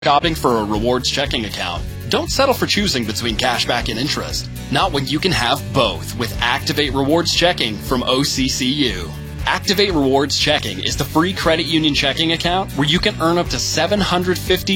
Opting for a rewards checking account? Don't settle for choosing between cashback and interest. Not when you can have both with Activate Rewards Checking from OCCU. Activate Rewards Checking is the free credit union checking account where you can earn up to $750